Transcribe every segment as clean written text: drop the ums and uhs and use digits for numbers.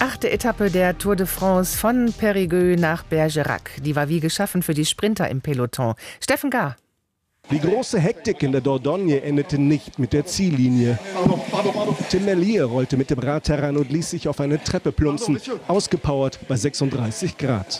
8. Etappe der Tour de France von Périgueux nach Bergerac. Die war wie geschaffen für die Sprinter im Peloton. Steffen Gar. Die große Hektik in der Dordogne endete nicht mit der Ziellinie. Tim Merlier rollte mit dem Rad heran und ließ sich auf eine Treppe plumpsen, ausgepowert bei 36 Grad.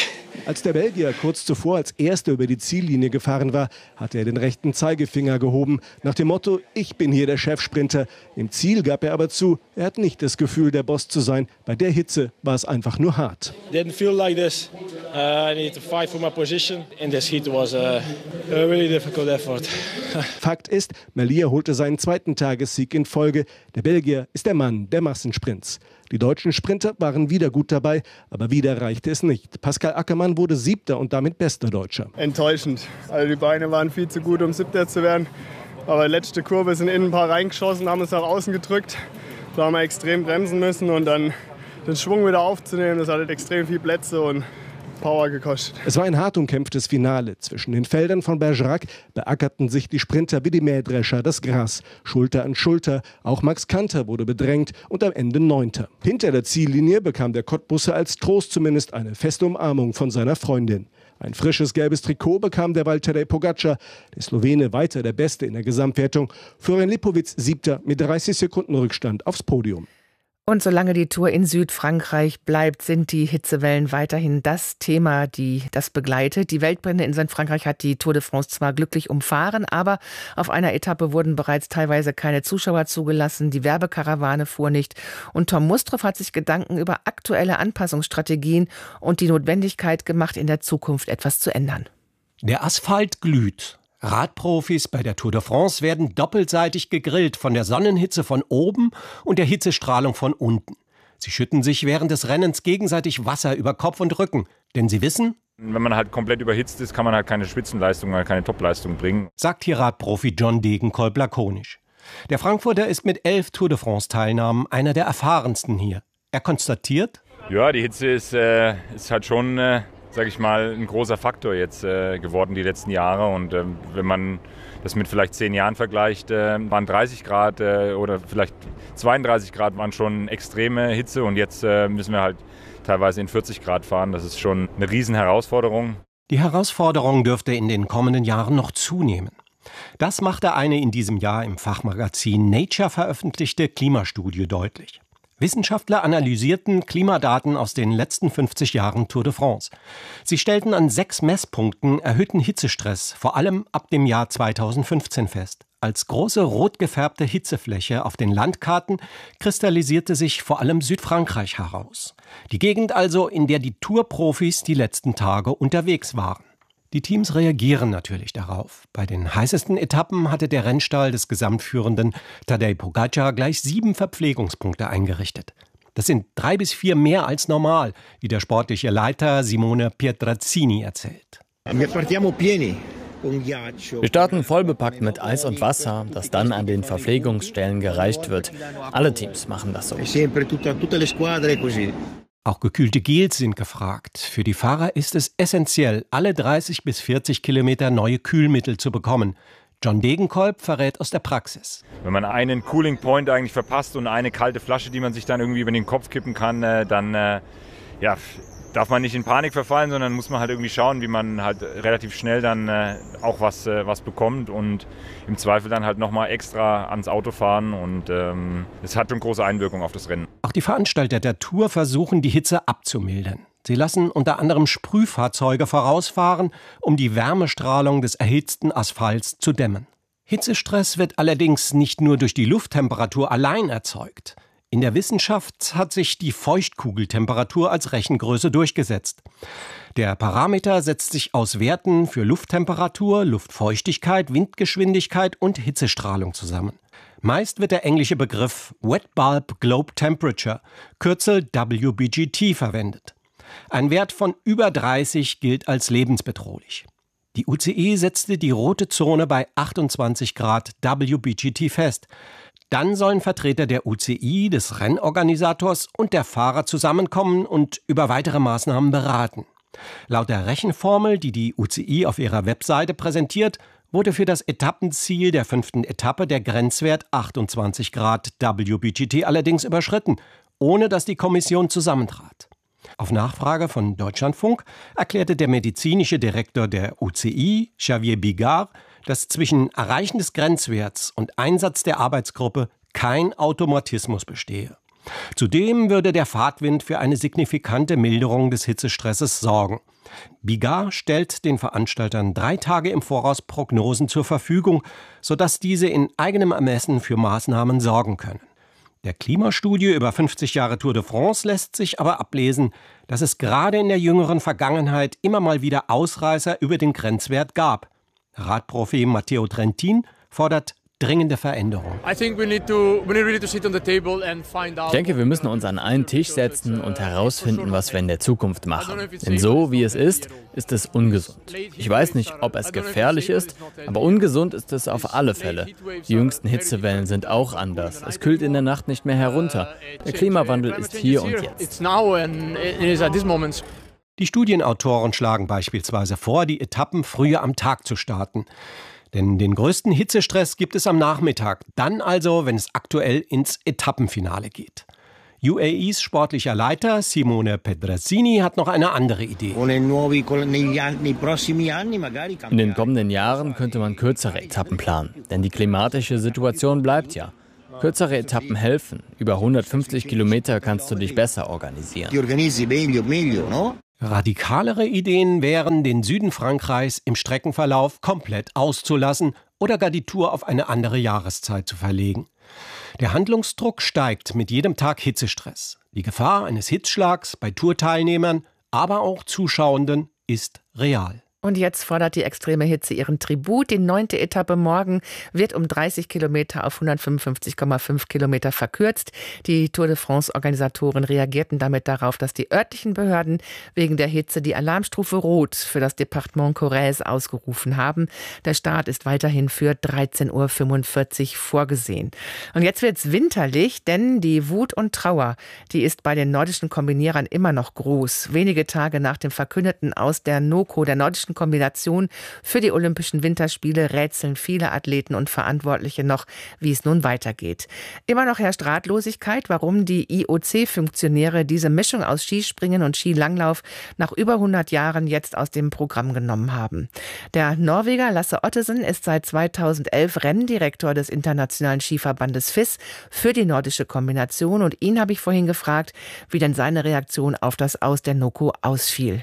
Als der Belgier kurz zuvor als Erster über die Ziellinie gefahren war, hatte er den rechten Zeigefinger gehoben, nach dem Motto, ich bin hier der Chefsprinter. Im Ziel gab er aber zu, er hat nicht das Gefühl, der Boss zu sein. Bei der Hitze war es einfach nur hart. Didn't feel like this. I needed to fight for my position. In this heat was a really difficult effort. Fakt ist, Merlier holte seinen zweiten Tagessieg in Folge. Der Belgier ist der Mann der Massensprints. Die deutschen Sprinter waren wieder gut dabei, aber wieder reichte es nicht. Pascal Ackermann wurde 7. und damit bester Deutscher. Enttäuschend. Also die Beine waren viel zu gut, um 7. zu werden. Aber letzte Kurve sind innen ein paar reingeschossen, haben es nach außen gedrückt. Da haben wir extrem bremsen müssen und dann den Schwung wieder aufzunehmen. Das hat extrem viel Plätze und Power gekostet. Es war ein hart umkämpftes Finale. Zwischen den Feldern von Bergerac beackerten sich die Sprinter wie die Mähdrescher das Gras. Schulter an Schulter. Auch Max Kanter wurde bedrängt und am Ende 9. Hinter der Ziellinie bekam der Cottbusser als Trost zumindest eine feste Umarmung von seiner Freundin. Ein frisches gelbes Trikot bekam der Valtteri Pogačar. Der Slowene weiter der Beste in der Gesamtwertung. Florian Lipowitz 7. mit 30 Sekunden Rückstand aufs Podium. Und solange die Tour in Südfrankreich bleibt, sind die Hitzewellen weiterhin das Thema, das begleitet. Die Waldbrände in Südfrankreich hat die Tour de France zwar glücklich umfahren, aber auf einer Etappe wurden bereits teilweise keine Zuschauer zugelassen. Die Werbekarawane fuhr nicht. Und Tom Mustrow hat sich Gedanken über aktuelle Anpassungsstrategien und die Notwendigkeit gemacht, in der Zukunft etwas zu ändern. Der Asphalt glüht. Radprofis bei der Tour de France werden doppelseitig gegrillt von der Sonnenhitze von oben und der Hitzestrahlung von unten. Sie schütten sich während des Rennens gegenseitig Wasser über Kopf und Rücken, denn sie wissen, wenn man halt komplett überhitzt ist, kann man halt keine Spitzenleistung oder keine Topleistung bringen. Sagt hier Radprofi John Degenkolb lakonisch. Der Frankfurter ist mit 11 Tour de France-Teilnahmen einer der erfahrensten hier. Er konstatiert, ja, die Hitze ist halt schon, sage ich mal, ein großer Faktor jetzt geworden die letzten Jahre. Und wenn man das mit vielleicht 10 Jahren vergleicht, waren 30 Grad oder vielleicht 32 Grad waren schon extreme Hitze. Und jetzt müssen wir halt teilweise in 40 Grad fahren. Das ist schon eine Riesenherausforderung. Die Herausforderung dürfte in den kommenden Jahren noch zunehmen. Das machte eine in diesem Jahr im Fachmagazin Nature veröffentlichte Klimastudie deutlich. Wissenschaftler analysierten Klimadaten aus den letzten 50 Jahren Tour de France. Sie stellten an 6 Messpunkten erhöhten Hitzestress, vor allem ab dem Jahr 2015 fest. Als große rot gefärbte Hitzefläche auf den Landkarten kristallisierte sich vor allem Südfrankreich heraus. Die Gegend also, in der die Tourprofis die letzten Tage unterwegs waren. Die Teams reagieren natürlich darauf. Bei den heißesten Etappen hatte der Rennstall des Gesamtführenden Tadej Pogačar gleich 7 Verpflegungspunkte eingerichtet. Das sind 3 bis 4 mehr als normal, wie der sportliche Leiter Simone Pietrazzini erzählt. Wir starten vollbepackt mit Eis und Wasser, das dann an den Verpflegungsstellen gereicht wird. Alle Teams machen das so. Auch gekühlte Gels sind gefragt. Für die Fahrer ist es essentiell, alle 30 bis 40 Kilometer neue Kühlmittel zu bekommen. John Degenkolb verrät aus der Praxis. Wenn man einen Cooling Point eigentlich verpasst und eine kalte Flasche, die man sich dann irgendwie über den Kopf kippen kann, dann darf man nicht in Panik verfallen, sondern muss man halt irgendwie schauen, wie man halt relativ schnell dann auch was bekommt und im Zweifel dann halt nochmal extra ans Auto fahren und es hat schon große Einwirkung auf das Rennen. Auch die Veranstalter der Tour versuchen, die Hitze abzumildern. Sie lassen unter anderem Sprühfahrzeuge vorausfahren, um die Wärmestrahlung des erhitzten Asphalts zu dämmen. Hitzestress wird allerdings nicht nur durch die Lufttemperatur allein erzeugt. In der Wissenschaft hat sich die Feuchtkugeltemperatur als Rechengröße durchgesetzt. Der Parameter setzt sich aus Werten für Lufttemperatur, Luftfeuchtigkeit, Windgeschwindigkeit und Hitzestrahlung zusammen. Meist wird der englische Begriff Wet Bulb Globe Temperature, Kürzel WBGT, verwendet. Ein Wert von über 30 gilt als lebensbedrohlich. Die UCI setzte die rote Zone bei 28 Grad WBGT fest. Dann sollen Vertreter der UCI, des Rennorganisators und der Fahrer zusammenkommen und über weitere Maßnahmen beraten. Laut der Rechenformel, die die UCI auf ihrer Webseite präsentiert, wurde für das Etappenziel der 5. Etappe der Grenzwert 28 Grad WBGT allerdings überschritten, ohne dass die Kommission zusammentrat. Auf Nachfrage von Deutschlandfunk erklärte der medizinische Direktor der UCI, Xavier Bigard, dass zwischen Erreichen des Grenzwerts und Einsatz der Arbeitsgruppe kein Automatismus bestehe. Zudem würde der Fahrtwind für eine signifikante Milderung des Hitzestresses sorgen. Bigard stellt den Veranstaltern 3 Tage im Voraus Prognosen zur Verfügung, sodass diese in eigenem Ermessen für Maßnahmen sorgen können. Der Klimastudie über 50 Jahre Tour de France lässt sich aber ablesen, dass es gerade in der jüngeren Vergangenheit immer mal wieder Ausreißer über den Grenzwert gab. Radprofi Matteo Trentin fordert dringende Veränderung. Ich denke, wir müssen uns an einen Tisch setzen und herausfinden, was wir in der Zukunft machen. Denn so, wie es ist es ungesund. Ich weiß nicht, ob es gefährlich ist, aber ungesund ist es auf alle Fälle. Die jüngsten Hitzewellen sind auch anders. Es kühlt in der Nacht nicht mehr herunter. Der Klimawandel ist hier und jetzt. Die Studienautoren schlagen beispielsweise vor, die Etappen früher am Tag zu starten. Denn den größten Hitzestress gibt es am Nachmittag, dann also, wenn es aktuell ins Etappenfinale geht. UAEs sportlicher Leiter Simone Pedrazzini hat noch eine andere Idee. In den kommenden Jahren könnte man kürzere Etappen planen, denn die klimatische Situation bleibt ja. Kürzere Etappen helfen. Über 150 Kilometer kannst du dich besser organisieren. Radikalere Ideen wären, den Süden Frankreichs im Streckenverlauf komplett auszulassen oder gar die Tour auf eine andere Jahreszeit zu verlegen. Der Handlungsdruck steigt mit jedem Tag Hitzestress. Die Gefahr eines Hitzschlags bei Tourteilnehmern, aber auch Zuschauenden ist real. Und jetzt fordert die extreme Hitze ihren Tribut. Die 9. Etappe morgen wird um 30 Kilometer auf 155,5 Kilometer verkürzt. Die Tour de France-Organisatoren reagierten damit darauf, dass die örtlichen Behörden wegen der Hitze die Alarmstufe Rot für das Departement Corrèze ausgerufen haben. Der Start ist weiterhin für 13:45 Uhr vorgesehen. Und jetzt wird's winterlich, denn die Wut und Trauer, die ist bei den nordischen Kombinierern immer noch groß. Wenige Tage nach dem verkündeten Aus der NOKO, der nordischen Kombination für die Olympischen Winterspiele, rätseln viele Athleten und Verantwortliche noch, wie es nun weitergeht. Immer noch herrscht Ratlosigkeit, warum die IOC-Funktionäre diese Mischung aus Skispringen und Skilanglauf nach über 100 Jahren jetzt aus dem Programm genommen haben. Der Norweger Lasse Ottesen ist seit 2011 Renndirektor des Internationalen Skiverbandes FIS für die nordische Kombination und ihn habe ich vorhin gefragt, wie denn seine Reaktion auf das Aus der NOKO ausfiel.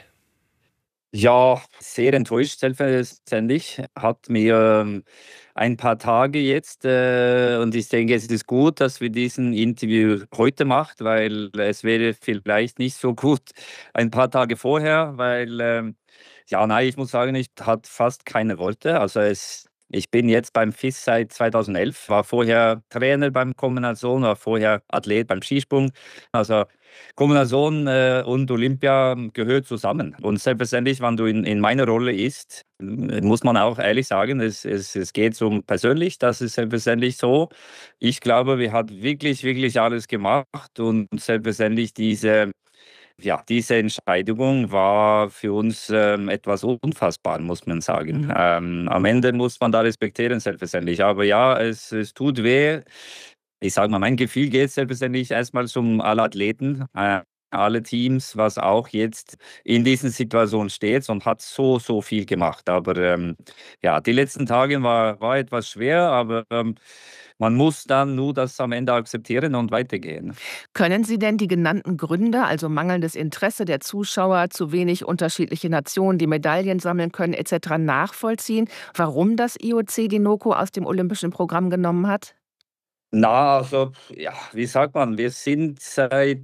Ja, sehr enttäuscht selbstverständlich. Hat mir ein paar Tage jetzt und ich denke, es ist gut, dass wir diesen Interview heute macht, weil es wäre vielleicht nicht so gut ein paar Tage vorher, weil ich muss sagen, ich hatte fast keine Worte. Also ich bin jetzt beim FIS seit 2011, war vorher Trainer beim Kombination, war vorher Athlet beim Skisprung. Also Kombination und Olympia gehört zusammen. Und selbstverständlich, wenn du in meiner Rolle bist, muss man auch ehrlich sagen, es geht um persönlich, das ist selbstverständlich so. Ich glaube, wir haben wirklich, wirklich alles gemacht und selbstverständlich diese Entscheidung war für uns etwas unfassbar, muss man sagen. Am Ende muss man da respektieren, selbstverständlich. Aber ja, es tut weh. Ich sage mal, mein Gefühl geht selbstverständlich erstmal um alle Athleten, alle Teams, was auch jetzt in diesen Situationen steht und hat so viel gemacht. Aber die letzten Tage war etwas schwer, aber man muss dann nur das am Ende akzeptieren und weitergehen. Können Sie denn die genannten Gründe, also mangelndes Interesse der Zuschauer, zu wenig unterschiedliche Nationen, die Medaillen sammeln können etc. nachvollziehen, warum das IOC die NOKO aus dem olympischen Programm genommen hat? Na, also, wie sagt man, wir sind seit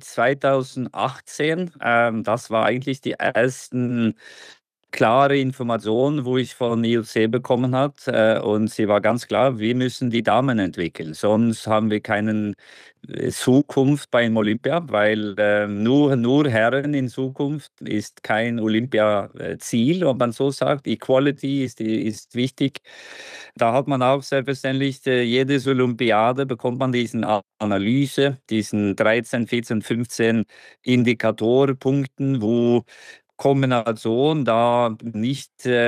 2018, das war eigentlich die ersten klare Information, wo ich von IOC bekommen habe. Und sie war ganz klar, wir müssen die Damen entwickeln. Sonst haben wir keine Zukunft beim Olympia, weil nur Herren in Zukunft ist kein Olympia-Ziel, ob man so sagt. Equality ist wichtig. Da hat man auch selbstverständlich, jedes Olympiade bekommt man diesen Analyse, diesen 13, 14, 15 Indikatorpunkten, wo Kombination da nicht,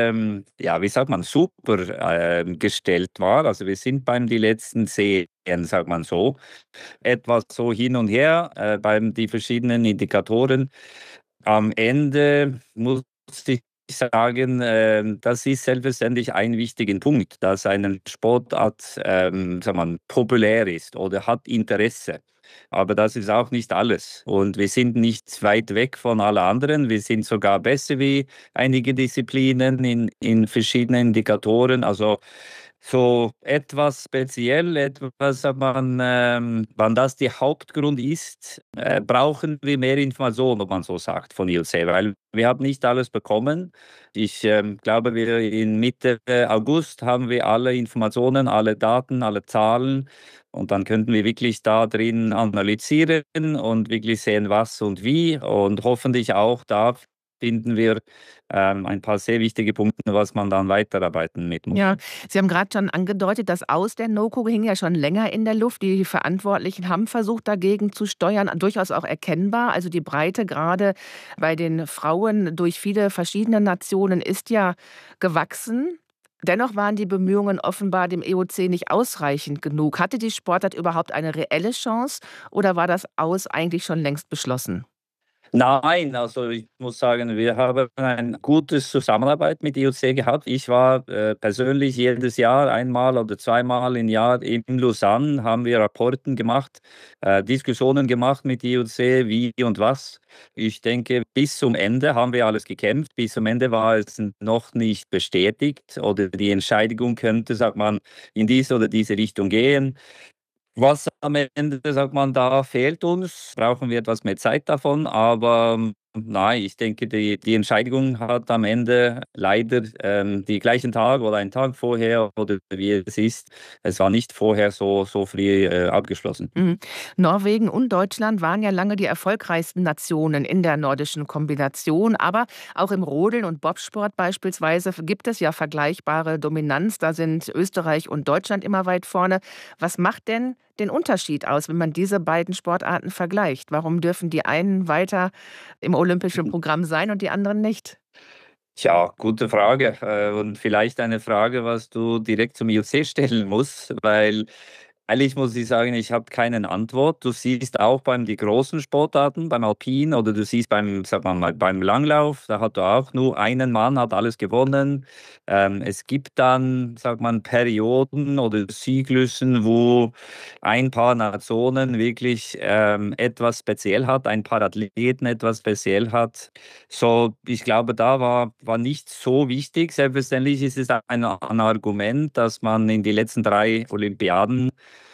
wie sagt man, super gestellt war. Also wir sind beim die letzten Serien, sagt man so, etwas so hin und her beim die verschiedenen Indikatoren. Am Ende muss ich sagen, das ist selbstverständlich ein wichtiger Punkt, dass eine Sportart sagt man, populär ist oder hat Interesse. Aber das ist auch nicht alles. Und wir sind nicht weit weg von allen anderen. Wir sind sogar besser wie einige Disziplinen in verschiedenen Indikatoren. Also so etwas speziell, etwas, wann das der Hauptgrund ist, brauchen wir mehr Informationen, ob man so sagt, von IOC, weil wir haben nicht alles bekommen. Ich glaube, wir in Mitte August haben wir alle Informationen, alle Daten, alle Zahlen und dann könnten wir wirklich da drin analysieren und wirklich sehen, was und wie und hoffentlich auch da finden wir ein paar sehr wichtige Punkte, was man dann weiterarbeiten mit muss. Ja, Sie haben gerade schon angedeutet, das Aus der NOKO hing ja schon länger in der Luft. Die Verantwortlichen haben versucht, dagegen zu steuern, durchaus auch erkennbar. Also die Breite gerade bei den Frauen durch viele verschiedene Nationen ist ja gewachsen. Dennoch waren die Bemühungen offenbar dem IOC nicht ausreichend genug. Hatte die Sportart überhaupt eine reelle Chance oder war das Aus eigentlich schon längst beschlossen? Nein, also ich muss sagen, wir haben eine gute Zusammenarbeit mit IOC gehabt. Ich war persönlich jedes Jahr einmal oder zweimal im Jahr in Lausanne, haben wir Rapporten gemacht, Diskussionen gemacht mit IOC, wie und was. Ich denke, bis zum Ende haben wir alles gekämpft. Bis zum Ende war es noch nicht bestätigt oder die Entscheidung könnte, sagt man, in diese oder diese Richtung gehen. Was am Ende, sagt man, da fehlt uns, brauchen wir etwas mehr Zeit davon, aber nein, ich denke, die Entscheidung hat am Ende leider die gleichen Tag oder einen Tag vorher oder wie es ist. Es war nicht vorher so früh abgeschlossen. Mhm. Norwegen und Deutschland waren ja lange die erfolgreichsten Nationen in der nordischen Kombination. Aber auch im Rodeln und Bobsport beispielsweise gibt es ja vergleichbare Dominanz. Da sind Österreich und Deutschland immer weit vorne. Was macht denn den Unterschied aus, wenn man diese beiden Sportarten vergleicht? Warum dürfen die einen weiter im olympischen Programm sein und die anderen nicht? Tja, gute Frage. Und vielleicht eine Frage, was du direkt zum IOC stellen musst, weil ehrlich muss ich sagen, ich habe keine Antwort. Du siehst auch beim die großen Sportarten, beim Alpin oder du siehst beim, sag mal, beim Langlauf, da hat du auch nur einen Mann, hat alles gewonnen. Es gibt dann, sagt man, Perioden oder Zyklusen, wo ein paar Nationen wirklich etwas speziell hat, ein paar Athleten etwas speziell hat. So, ich glaube, da war nicht so wichtig. Selbstverständlich ist es ein Argument, dass man in die letzten 3 Olympiaden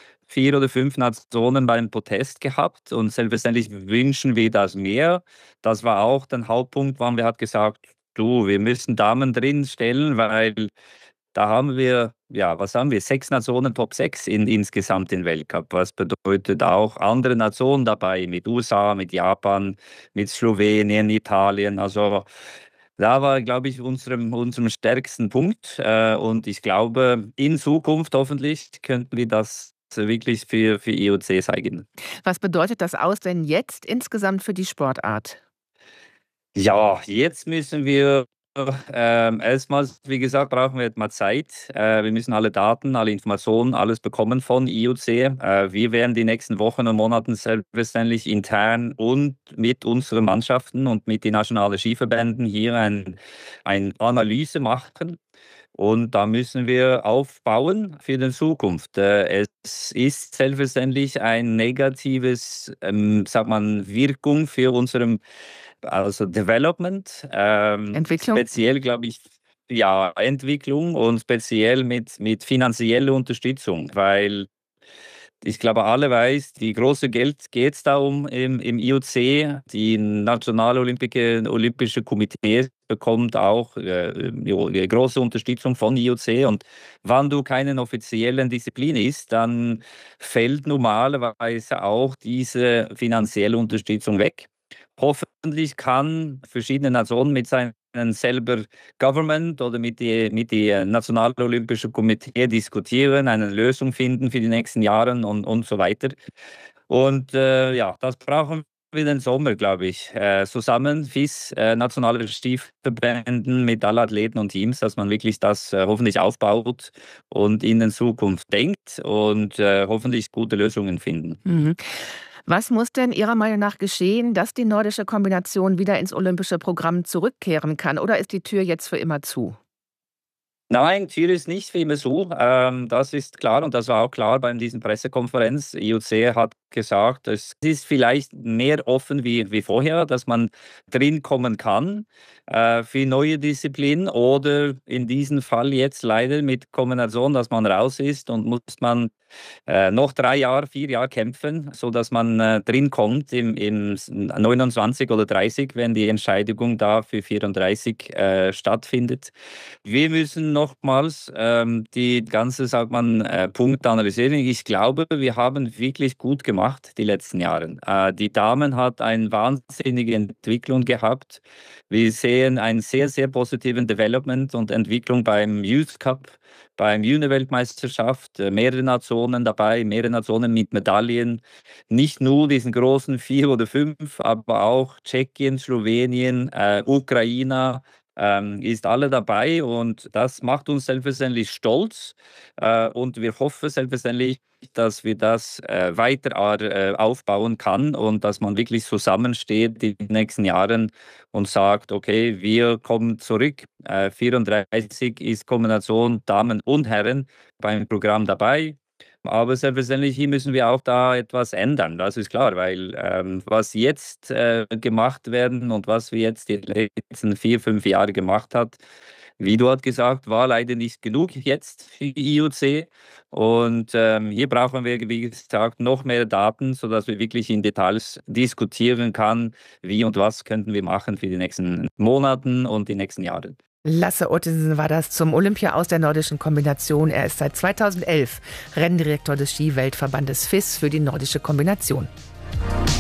4 oder 5 Nationen beim Protest gehabt und selbstverständlich wünschen wir das mehr. Das war auch der Hauptpunkt, wann wir hat gesagt, du, wir müssen Damen drin stellen, weil da haben wir, ja, was haben wir? 6 Nationen, Top 6 insgesamt im Weltcup. Was bedeutet auch andere Nationen dabei, mit USA, mit Japan, mit Slowenien, Italien. Also da war, glaube ich, unserem stärksten Punkt. Und ich glaube, in Zukunft hoffentlich könnten wir das wirklich für IOC zeigen. Was bedeutet das Aus denn jetzt insgesamt für die Sportart? Ja, jetzt müssen wir erstmals, wie gesagt, brauchen wir etwas Zeit. Wir müssen alle Daten, alle Informationen, alles bekommen von IOC. Wir werden die nächsten Wochen und Monaten selbstverständlich intern und mit unseren Mannschaften und mit den nationalen Skiverbänden hier eine Analyse machen. Und da müssen wir aufbauen für die Zukunft. Es ist selbstverständlich ein negatives, sagt man, Wirkung für unseren also Development, Entwicklung? speziell glaube ich, ja, Entwicklung und speziell mit finanzieller Unterstützung, weil ich glaube, alle weiß, die große Geld geht es da um im IOC. Die Nationale Olympische Komitee bekommt auch große Unterstützung von IOC. Und wenn du keinen offiziellen Disziplin ist, dann fällt normalerweise auch diese finanzielle Unterstützung weg. Hoffentlich kann verschiedene Nationen mit seinen selber Government oder mit die Nationale Olympische Komitee diskutieren, eine Lösung finden für die nächsten Jahre und so weiter. Und ja, das brauchen wir den Sommer, glaube ich, zusammen, FIS, nationale Stiefverbänden mit allen Athleten und Teams, dass man wirklich das hoffentlich aufbaut und in die Zukunft denkt und hoffentlich gute Lösungen finden. Mhm. Was muss denn Ihrer Meinung nach geschehen, dass die nordische Kombination wieder ins olympische Programm zurückkehren kann? Oder ist die Tür jetzt für immer zu? Nein, Tür ist nicht für immer zu. Das ist klar und das war auch klar bei dieser Pressekonferenz. IOC hat gesagt, es ist vielleicht mehr offen wie vorher, dass man drin kommen kann für neue Disziplinen oder in diesem Fall jetzt leider mit Kombination, dass man raus ist und muss man noch 3 Jahre, 4 Jahre kämpfen, sodass man drin kommt im 29 oder 30, wenn die Entscheidung da für 34 stattfindet. Wir müssen nochmals die ganze, sagt man, Punkte analysieren. Ich glaube, wir haben wirklich gut gemacht die letzten Jahre. Die Damen hat eine wahnsinnige Entwicklung gehabt. Wir sehen einen sehr, sehr positiven Development und Entwicklung beim Youth Cup, beim Junior-Weltmeisterschaft, mehrere Nationen dabei, mehrere Nationen mit Medaillen. Nicht nur diesen großen 4 oder 5, aber auch Tschechien, Slowenien, Ukraine, ist alle dabei und das macht uns selbstverständlich stolz und wir hoffen selbstverständlich, dass wir das weiter aufbauen kann und dass man wirklich zusammensteht in den nächsten Jahren und sagt, okay, wir kommen zurück. 34 ist Kombination Damen und Herren beim Programm dabei. Aber selbstverständlich hier müssen wir auch da etwas ändern, das ist klar, weil was jetzt gemacht werden und was wir jetzt die letzten 4, 5 Jahre gemacht hat, wie du hast gesagt, war leider nicht genug jetzt für die IOC. Und hier brauchen wir, wie gesagt, noch mehr Daten, sodass wir wirklich in Details diskutieren können, wie und was könnten wir machen für die nächsten Monaten und die nächsten Jahre. Lasse Ottensen war das zum Olympia aus der nordischen Kombination. Er ist seit 2011 Renndirektor des Ski-Weltverbandes FIS für die nordische Kombination.